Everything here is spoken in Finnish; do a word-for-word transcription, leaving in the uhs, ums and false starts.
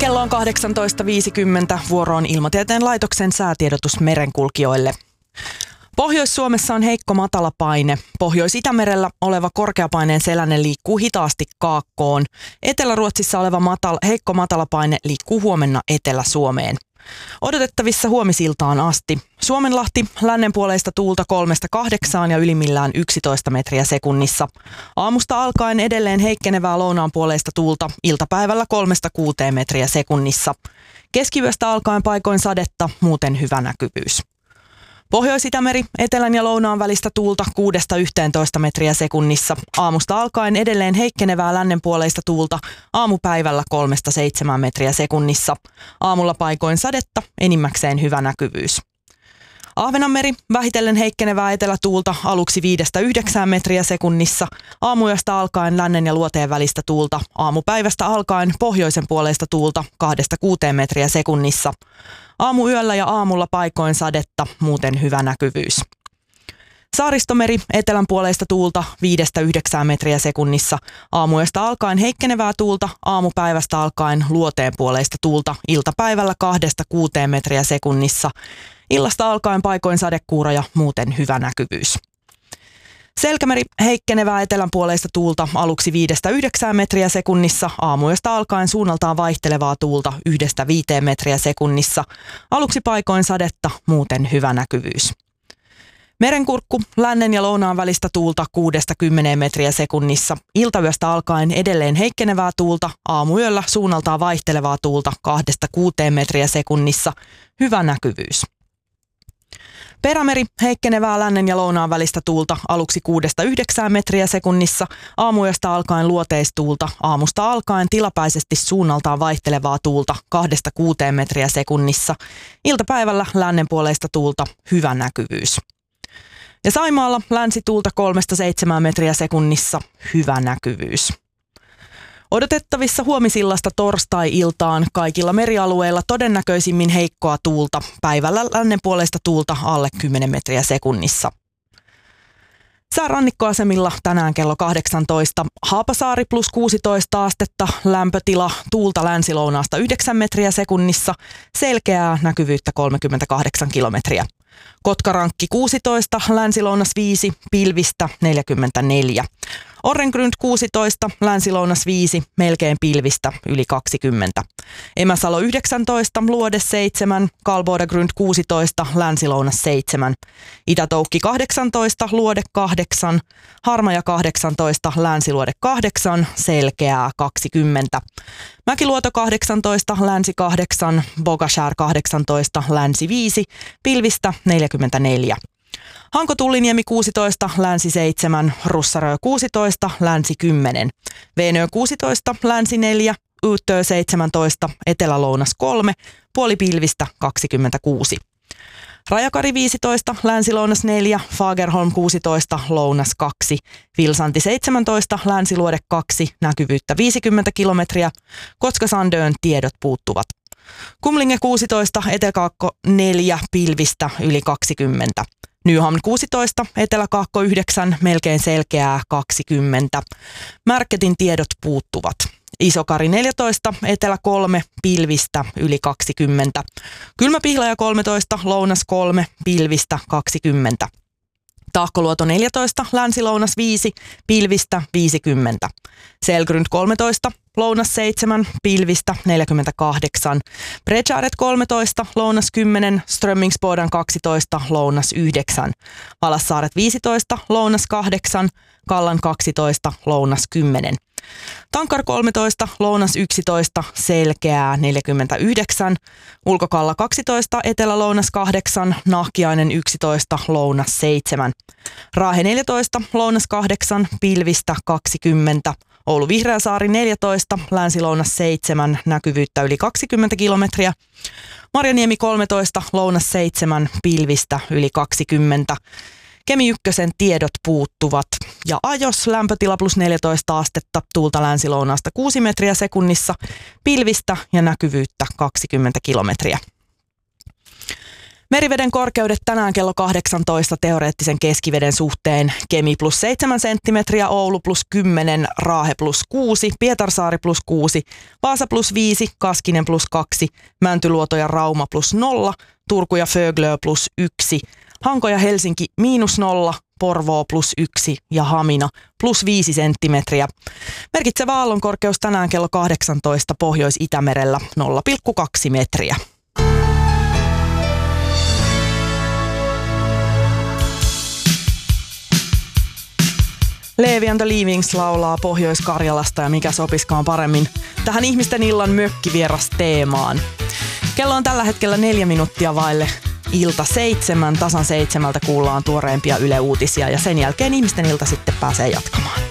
Kello on kahdeksantoista viisikymmentä. Vuoro on Ilmatieteen laitoksen säätiedotus merenkulkijoille. Pohjois-Suomessa on heikko matalapaine. Pohjois-Itämerellä oleva korkeapaineen selänen liikkuu hitaasti kaakkoon. Etelä-Ruotsissa oleva matal- heikko matalapaine liikkuu huomenna Etelä-Suomeen. Odotettavissa huomisiltaan asti. Suomenlahti lännenpuoleista tuulta kolmesta kahdeksaan ja ylimmillään yksitoista metriä sekunnissa. Aamusta alkaen edelleen heikkenevää lounaanpuoleista tuulta, iltapäivällä kolmesta kuuteen metriä sekunnissa. Keskiyöstä alkaen paikoin sadetta, muuten hyvä näkyvyys. Pohjois-Itämeri, etelän ja lounaan välistä tuulta kuudesta yhteentoista metriä sekunnissa. Aamusta alkaen edelleen heikkenevää lännenpuoleista tuulta, aamupäivällä kolmesta seitsemään metriä sekunnissa. Aamulla paikoin sadetta, enimmäkseen hyvä näkyvyys. Ahvenanmeri, vähitellen heikkenevää etelätuulta, aluksi viidestä yhdeksään metriä sekunnissa. Aamuyöstä alkaen lännen ja luoteen välistä tuulta, aamupäivästä alkaen pohjoisen puoleista tuulta kahdesta kuuteen metriä sekunnissa. Aamuyöllä ja aamulla paikoin sadetta, muuten hyvä näkyvyys. Saaristomeri, etelän puoleista tuulta viidestä yhdeksään metriä sekunnissa. Aamuyöstä alkaen heikkenevää tuulta, aamupäivästä alkaen luoteen puoleista tuulta, iltapäivällä kahdesta kuuteen metriä sekunnissa. Illasta alkaen paikoin sadekuuroja, muuten hyvä näkyvyys. Selkämeri, heikkenevää etelän puoleista tuulta, aluksi viidestä yhdeksään metriä sekunnissa. Aamuyöstä alkaen suunnaltaan vaihtelevaa tuulta yhdestä viiteen metriä sekunnissa. Aluksi paikoin sadetta, muuten hyvä näkyvyys. Merenkurkku, lännen ja lounaan välistä tuulta kuudesta kymmeneen metriä sekunnissa. Iltayöstä alkaen edelleen heikkenevää tuulta, aamuyöllä suunnaltaan vaihtelevaa tuulta kahdesta kuuteen metriä sekunnissa. Hyvä näkyvyys. Perämeri, heikkenevää lännen ja lounaan välistä tuulta, aluksi kuudesta yhdeksään metriä sekunnissa. Aamuyöstä alkaen luoteistuulta, aamusta alkaen tilapäisesti suunnaltaan vaihtelevaa tuulta kahdesta kuuteen metriä sekunnissa. Iltapäivällä lännenpuoleista tuulta, hyvä näkyvyys. Ja Saimaalla länsituulta kolmesta seitsemään metriä sekunnissa, hyvä näkyvyys. Odotettavissa huomisillasta torstai-iltaan kaikilla merialueilla todennäköisimmin heikkoa tuulta, päivällä lännenpuoleista tuulta alle kymmenen metriä sekunnissa. Sää rannikkoasemilla tänään kello kahdeksantoista. Haapasaari plus kuusitoista astetta, lämpötila tuulta länsilounaasta yhdeksän metriä sekunnissa, selkeää näkyvyyttä kolmekymmentäkahdeksan kilometriä. Kotkarankki kuusitoista, länsilounas viisi, pilvistä neljäkymmentäneljä. Orrengrund kuusitoista, länsilounas viisi, melkein pilvistä yli kaksikymmentä. Emäsalo yhdeksäntoista, luode seitsemän, Kalbodagrund kuusitoista, länsilounas seitsemän. Itätoukki kahdeksantoista, luode kahdeksan, Harmaja kahdeksantoista, länsiluode kahdeksan, selkeää kaksikymmentä. Mäkiluoto kahdeksantoista, länsi kahdeksan, Bogashär kahdeksantoista, länsi viisi, pilvistä neljäkymmentäneljä. Hanko-Tulliniemi kuusitoista, länsi seitsemän, Russarö kuusitoista, länsi kymmenen. Veenö kuusitoista, länsi neljä, Yyttö seitsemäntoista, etelälounas kolme, puolipilvistä kaksikymmentäkuusi. Rajakari viisitoista, länsilounas neljä, Fagerholm kuusitoista, lounas kaksi, Vilsanti seitsemäntoista, länsiluode kaksi, näkyvyyttä viisikymmentä kilometriä, Kotka-Sandön tiedot puuttuvat. Kumlinge kuusitoista, Etelä-Kaakko neljä, pilvistä yli kaksikymmentä. Nyhamn kuusitoista, Etelä-Kaakko yhdeksän, melkein selkeää kaksikymmentä. Märketin tiedot puuttuvat. Isokari neljätoista, Etelä kolme, pilvistä yli kaksikymmentä. Kylmäpihlaja kolmetoista, lounas kolme, pilvistä kaksikymmentä. Tahkoluoto neljätoista, länsilounas viisi, pilvistä viisikymmentä. Selgrund kolmetoista, lounas seitsemän, pilvistä neljäkymmentäkahdeksan. Bredskäret kolmetoista, lounas kymmenen, Strömmingsboden kaksitoista, lounas yhdeksän. Valassaaret viisitoista, lounas kahdeksan, Kallan kaksitoista, lounas kymmenen. Tankar kolmetoista, lounas yksitoista, selkeää neljäkymmentäyhdeksän. Ulkokalla kaksitoista, etelä-lounas kahdeksan, Nahkiainen yksitoista, lounas seitsemän. Raahe neljätoista, lounas kahdeksan, pilvistä kaksikymmentä. Oulu Vihreäsaari neljätoista, länsi-lounas seitsemän, näkyvyyttä yli kaksikymmentä kilometriä. Marjaniemi kolmetoista, lounas seitsemän, pilvistä yli kaksikymmentä. Kemi ykkösen tiedot puuttuvat. Ja Ajos lämpötila plus neljätoista astetta, tuulta länsilounaasta kuusi metriä sekunnissa, pilvistä ja näkyvyyttä kaksikymmentä kilometriä. Meriveden korkeudet tänään kello kahdeksantoista teoreettisen keskiveden suhteen. Kemi plus seitsemän senttimetriä, Oulu plus kymmenen, Raahe plus kuusi, Pietarsaari plus kuusi, Vaasa plus viisi, Kaskinen plus kaksi, Mäntyluoto ja Rauma plus nolla, Turku ja Föglö plus yksi, Hanko ja Helsinki miinus nolla, Porvoo plus yksi ja Hamina plus viisi senttimetriä. Merkitsevä aallonkorkeus tänään kello kahdeksantoista Pohjois-Itämerellä nolla pilkku kaksi metriä. Leevi and the Leavings laulaa Pohjois-Karjalasta ja mikä sopiskaan paremmin tähän ihmisten illan mökkivieras teemaan. Kello on tällä hetkellä neljä minuuttia vaille ilta seitsemän. Tasan seitsemältä kuullaan tuoreimpia Yle Uutisia ja sen jälkeen ihmisten ilta sitten pääsee jatkamaan.